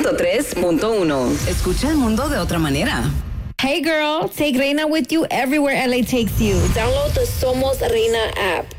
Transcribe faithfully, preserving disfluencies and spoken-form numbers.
ciento tres punto uno. Escucha el mundo de otra manera. Hey girl, take Reina with you everywhere L A takes you. Download the Somos Reina app.